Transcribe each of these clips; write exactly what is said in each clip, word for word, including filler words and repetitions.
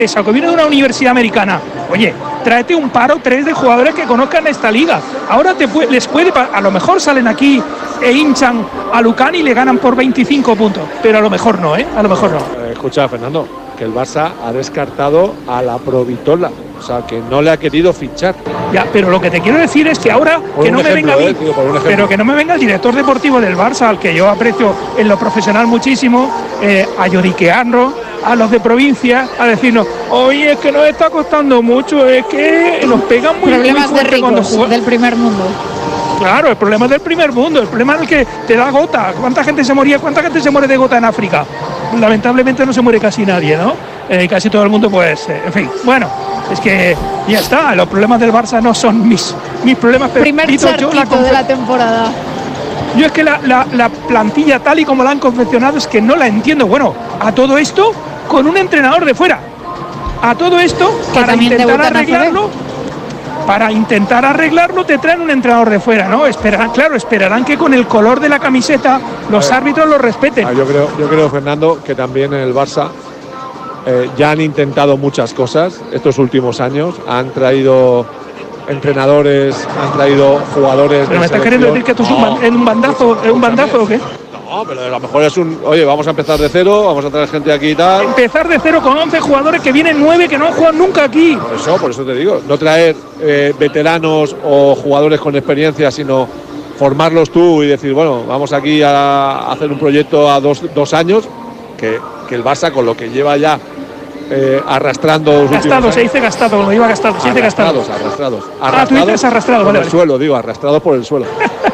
esa, que viene de una universidad americana. Oye, tráete un par o tres de jugadores que conozcan esta liga. Ahora te puede, les puede, a lo mejor salen aquí e hinchan a Lucani y le ganan por veinticinco puntos, pero a lo mejor no, ¿eh? A lo mejor no. Eh, escucha, Fernando, que el Barça ha descartado a la Provitola, o sea, que no le ha querido fichar. Ya, pero lo que te quiero decir es que ahora por que no ejemplo, me venga a mí, eh, tío, pero que no me venga el director deportivo del Barça, al que yo aprecio en lo profesional muchísimo, eh, a lloriquearnos a los de provincia, a decirnos, oye, es que nos está costando mucho, es que nos pegan muy, problemas muy fuerte de cuando ricos jugamos. del primer mundo. Claro, el problema es del primer mundo, el problema es el que te da gota. ¿Cuánta gente se moría? ¿Cuánta gente se muere de gota en África? Lamentablemente no se muere casi nadie, ¿no? Eh, casi todo el mundo, pues, eh, en fin. Bueno, es que ya está, los problemas del Barça no son mis, mis problemas. Pero Primer Vito, charquito yo la de la temporada. Yo es que la, la, la plantilla tal y como la han confeccionado es que no la entiendo. Bueno, a todo esto con un entrenador de fuera. A todo esto, que para intentar arreglarlo, para intentar arreglarlo te traen un entrenador de fuera, ¿no? Esperarán, claro, esperarán que con el color de la camiseta los ver, árbitros lo respeten. Ah, yo creo, yo creo, Fernando, que también en el Barça eh, ya han intentado muchas cosas estos últimos años. Han traído entrenadores, han traído jugadores. Pero me estás queriendo decir que esto es un, no, un bandazo, ¿es un bandazo o qué? No, pero a lo mejor es un, oye, vamos a empezar de cero, vamos a traer gente aquí y tal. Empezar de cero con once jugadores que vienen nueve que no han jugado nunca aquí. Por eso, por eso te digo, no traer eh, veteranos o jugadores con experiencia, sino formarlos tú y decir, bueno, vamos aquí a hacer un proyecto a dos, dos años, que, que el Barça con lo que lleva ya eh, arrastrando. Gastado, se dice gastado, cuando iba gastado, se dice gastado. Arrastrados, arrastrados. Ah, tú dices arrastrado, por vale, el vale. suelo, digo, arrastrados por el suelo.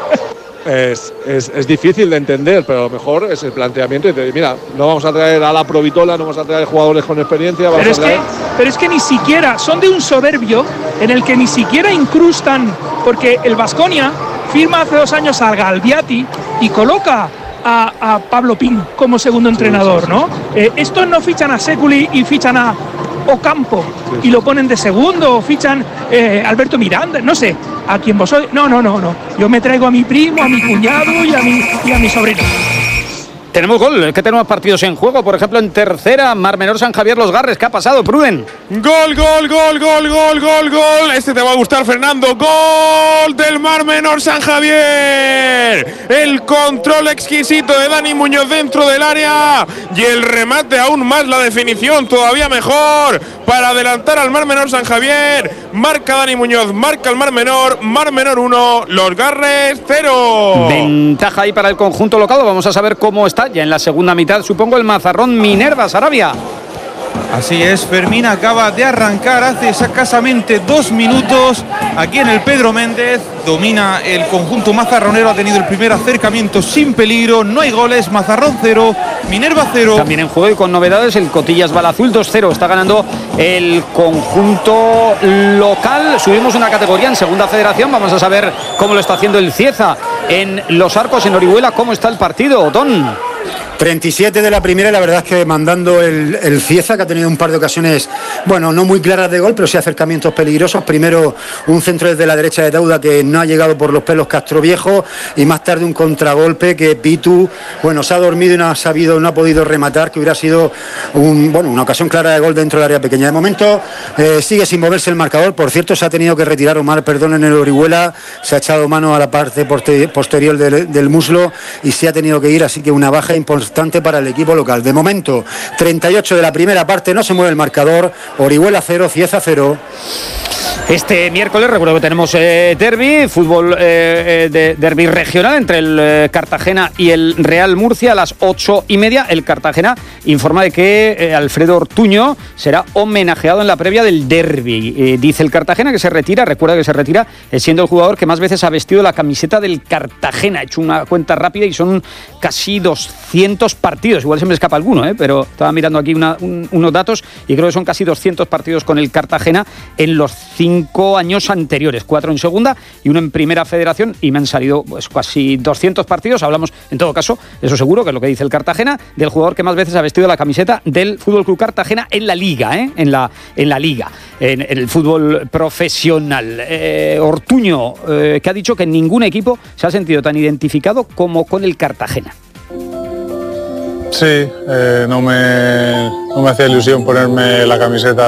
Es, es, es difícil de entender, pero a lo mejor es el planteamiento. Y te, mira, no vamos a traer a la Provitola, no vamos a traer jugadores con experiencia. Vamos Pero es, a traer... que, pero es que ni siquiera, son de un soberbio en el que ni siquiera incrustan, porque el Baskonia firma hace dos años al Galbiati y coloca a, a Pablo Pin como segundo entrenador, sí, sí, sí. ¿no? Eh, estos no fichan a Seculi y fichan a Ocampo sí, sí. y lo ponen de segundo, o fichan eh, Alberto Miranda, no sé, a quien vos sois. No, no, no, no. Yo me traigo a mi primo, a mi cuñado y a mi, y a mi sobrino. Tenemos gol, es que tenemos partidos en juego. Por ejemplo, en tercera, Mar Menor San Javier Los Garres. ¿Qué ha pasado, Pruden? Gol, gol, gol, gol, gol, gol, gol. Este te va a gustar, Fernando. Gol del Mar Menor San Javier. El control exquisito de Dani Muñoz dentro del área. Y el remate aún más, la definición todavía mejor. Para adelantar al Mar Menor San Javier. Marca Dani Muñoz, marca el Mar Menor. Mar Menor uno, Los Garres cero. Ventaja ahí para el conjunto local. Vamos a saber cómo está ya en la segunda mitad, supongo, el Mazarrón Minerva Sarabia. Así es, Fermín acaba de arrancar hace escasamente dos minutos aquí en el Pedro Méndez. Domina el conjunto mazarronero, ha tenido el primer acercamiento sin peligro, no hay goles, Mazarrón cero, Minerva cero. También en juego y con novedades el Cotillas Balazul dos cero, está ganando el conjunto local. Subimos una categoría en segunda federación, vamos a saber cómo lo está haciendo el Cieza en Los Arcos, en Orihuela. ¿Cómo está el partido, Otón? treinta y siete de la primera, y la verdad es que mandando el, el Cieza, que ha tenido un par de ocasiones, bueno, no muy claras de gol, pero sí acercamientos peligrosos. Primero un centro desde la derecha de Dauda que no ha llegado por los pelos Castroviejo, y más tarde un contragolpe que Pitu, bueno, se ha dormido y no ha sabido, no ha podido rematar, que hubiera sido un, bueno, una ocasión clara de gol dentro del área pequeña. De momento eh, sigue sin moverse el marcador. Por cierto, se ha tenido que retirar Omar Perdón en el Orihuela, se ha echado mano a la parte posterior del, del muslo y se ha tenido que ir, así que una baja importante para el equipo local. De momento, treinta y ocho de la primera parte, no se mueve el marcador. Orihuela cero, Cieza cero. Este miércoles, recuerdo que tenemos eh, derbi, fútbol eh, de derbi regional entre el eh, Cartagena y el Real Murcia a las ocho y media. El Cartagena informa de que eh, Alfredo Ortuño será homenajeado en la previa del derbi. Eh, dice el Cartagena que se retira, recuerda que se retira eh, siendo el jugador que más veces ha vestido la camiseta del Cartagena. He hecho una cuenta rápida y son casi doscientos partidos. Igual se me escapa alguno, ¿eh? Pero estaba mirando aquí una, un, unos datos y creo que son casi doscientos partidos con el Cartagena en los cinco años anteriores, cuatro en segunda y uno en primera federación, y me han salido pues casi doscientos partidos. Hablamos, en todo caso, eso seguro que es lo que dice el Cartagena, del jugador que más veces ha vestido la camiseta del F C Cartagena en la liga, ¿eh? en la en la liga, en, en el fútbol profesional. Eh, Ortuño, eh, que ha dicho que ningún equipo se ha sentido tan identificado como con el Cartagena. Sí, eh, no, me, no me hacía ilusión ponerme la camiseta